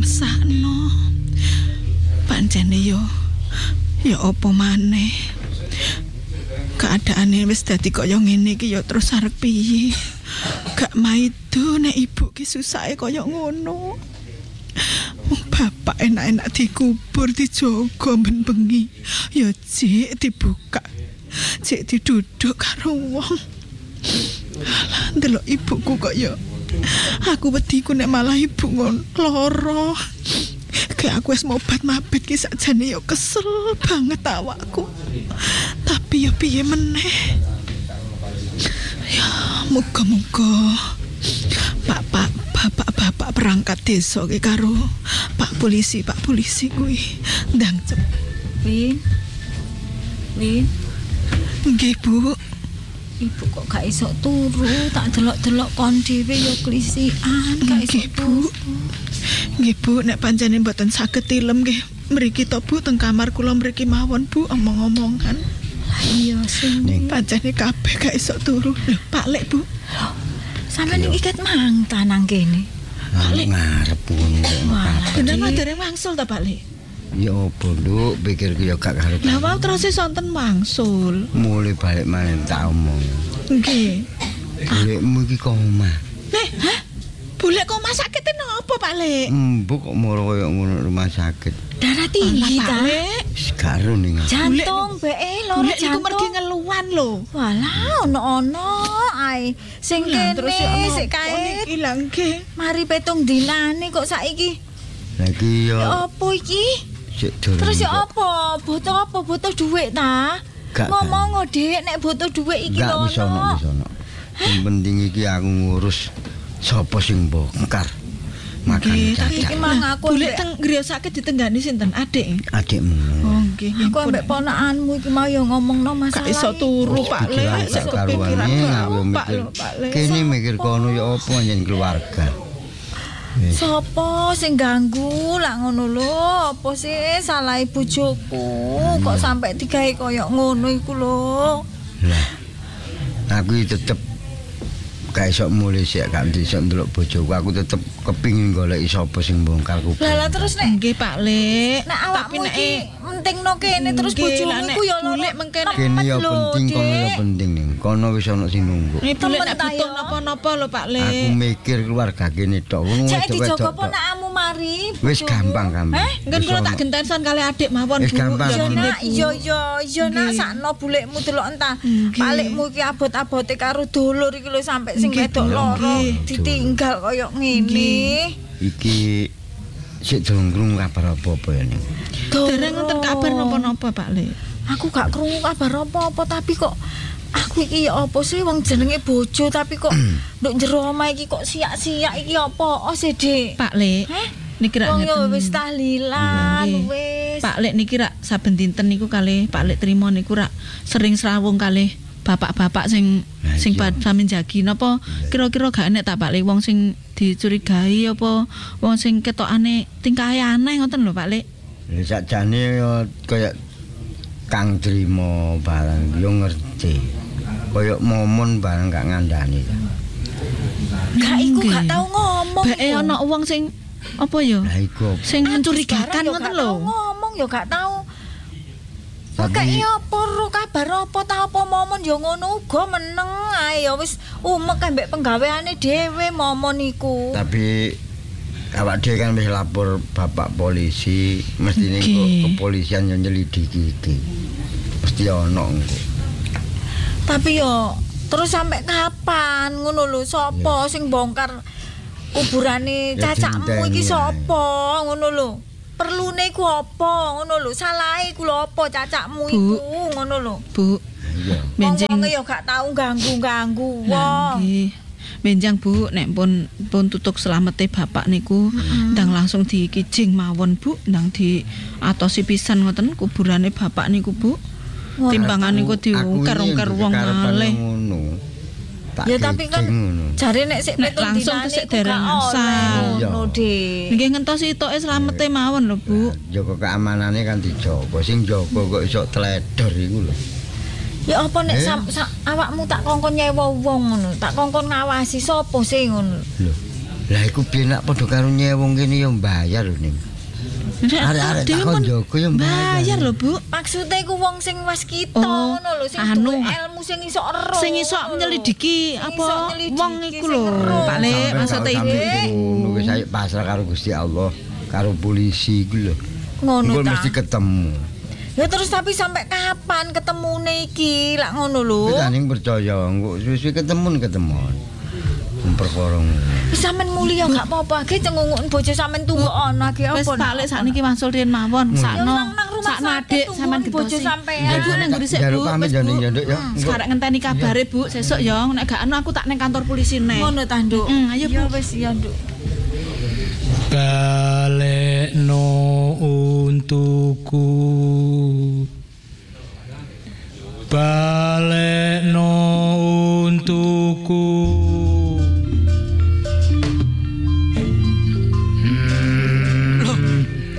mesakno. Pancene yo apa maneh. Keadaane wis dadi kaya ngene iki yo terus arep piye? Gak maido nek ibu ki susahe kaya ngono. Bapak enak-enak dikubur dijogo ben bengi. Ya cek dibuka. Cek diduduk karo wong. Alah ndelok ibuku kok ya. Aku wedi ku nek malah ibu ngon lara. Kayak aku wis mobat mabit ki sakjane ya kesel banget awakku. Tapi ya piye meneh. Ya muga-muga bapak perangkat desa ki karo Pak polisi kuwi ndang cepet. Win. Nggih, Bu. Ibu kok gak iso turu, tak delok-delok kon dhewe ya klisikan, gak iso turu. Nggih, Bu, nek pancene mboten saged tilem nggih mriki to Bu teng kamar kula mriki mawon Bu omong-omongan. Lah iya sing pancene kabeh gak iso turu. Lho, Pak Lek, Bu. Sampeyan iki ket mangta nang kene. Pak Lek ngarep ngono. Bener madare wangsul ta Pak Lek? Ya apa Nduk, pikirku ya gak karep. Lah wae terus sonten wangsul. Mulai balik maneh tak omong. Nggih. Bulekmu iki kok omah. Hah? Bulek kok sakit napa Pak Lek? Mbok kok moro kaya ngono rumah sakit. Darah tinggi ta? Wis karo ning. Jantung beke loro jantung. Iku mergi ngeluhan lho. Walah ono-ono ae. Sing kene sik kae ilang nggih. Mari petung dinane kok saiki. Lah iki yo. Ya apa iki? Terus ya apa? Butuh dhuwit ta? Ngomong Dik, nek butuh dhuwit iki lho. Gak bisa ono. Sing penting iki aku ngurus sapa sing bongkar. Makan cacat. Iki mang aku golek teng griya sakit ditenggani sinten? Adik. Adikmu. Oh nggih. Aku ambek ponakanmu iki mau ya ngomongno masalah. Gak iso turu Pak Lek, sak karuane Pak Lek. Kene mikir kono ya apa njen keluarga. Sopo sing ganggu lak ngono lho, apa sih salah bojoku kok sampai digawe koyo ngono iku lho. Lah. Aku tetep gak iso mulih sik gak iso ndelok bojoku, aku tetep kepingin golek sapa sing bongkar kubur. Lah terus nek nggih Pak Lek, nek awakmu iki mentingno kene terus bojomu iku ya golek mengkene. Kene ya penting, kono ya penting ning. Kono wis ana sing nunggu. Boleh nek butuh napa-napa lho Pak Lek. Aku mikir keluarga kene tok. Wong wedok. Cek dijogo ponakmu mari. Wis gampang. Nggen kula tak gentensan kali adik mawon Bu. Iya nak sakno bulekmu delok entah. Palikmu iki abot-abote karo dulur iki lho sampe sing wedok loro ditinggal koyo ngene. Iki sik durung krungu kabar apa-apa ya ning. Dereng ngoten kabar napa-napa Pak Lek. Aku gak krungu kabar apa-apa tapi kok aku iki ya apa sih wong jenenge bojo tapi kok nduk jero omah iki kok siak-siak iki apa sih Dik? Pak Lek. Niki rak ngeten. Wong wis tahlilan wis. Pak Lek niki rak saben dinten niku kalih Pak Lek trimo niku rak sering srawung kalih bapak-bapak sing sami jagi napa kira-kira gak enek ta Pak Lek wong sing dicurigai apa wong sing ketokane tingkahe aneh ngoten lho Pak Lek. Lha sakjane yo kaya Kang Trimo barang yo ngerti. Kaya momon barang gak ngandani. Gak iku gak tau ngomong. Bae ana wong sing apa ya? Lah iku sing mencurigakan ngoten lho. Ngomong yo gak tau. Pokoke apa ro kabar apa ta apa momon yo ngono uga meneng ae ya wis umek ambek penggaweane dhewe momon iku. Tapi awak dhewe kan wis lapor bapak polisi, mestine kepolisian yo nyelidiki iki. Mesti ono engko. Tapi yo terus sampai kapan ngono lho sapa sing bongkar kuburane cacakmu iki sapa ngono lho. Perlune iku apa ngono lho, salahe iku lho apa cacakmu iku ngono lho. Bu. Iya. Benjing yo gak tau ganggu-ganggu wong. Nggih. Benjang Bu, nek pun tutuk selamete bapak niku ndang langsung dikijing mawon Bu, ndang diatosi pisan ngoten kuburane bapak niku Bu. Timbangan niku diungkar-ungkar wong kalih. Ya tapi kan jare nek sik petung langsung kesik dereng asal ngono Dik. Nggih ngentosi itoke selamete mawon lho Bu. Jaga keamanane kan dijaga, sing jaga kok iso tledor iku lho. Ya apa nek awakmu tak kongkon nyewa wong ngono, tak kongkon ngawasi sapa sih ngono. Lho. Lah iku piye nak padha karo nyewong kene yo mbayar lho ning. Arek-arek takon jogo yo bayar lho, Bu. Maksude ku wong sing wis kita Oh, ngono lho, sing anu. duwe ilmu sing iso ero. Sing iso nyelidiki Sing apa iso nyelidiki, wong iku lho. sing ero. Pak Lek, maksudnya ibu. Ngono wis ayo pasrah karo Gusti Allah, karo polisi iku lho. Ngono Engko ta. mesti ketemu. Ya terus tapi sampai kapan ketemune iki? Lak ngono lho. Kita ning percaya engko suwe-suwe ketemu. Perkara Wis sampean mulia gak apa-apa, ge cengungukun bojo sampean tunggu ana ge apa. Wis Pak Lek sakniki wangsul riyen mawon. Sakno. nang rumah Sakno sakit adik tungguin sampean bojo getosi. sampean. Ibu nang nguri sik, Jaluk Bu. pamit Wis, ya Bu. ning Janduk ya. Sekarang ngenteni kabare Bu, sesuk ya nek gak anu aku tak ning kantor polisi nih. Ngono ta, Nduk. Ayo, Bu. Ya wis ya, Nduk. Balekno untukku, balekno untukku.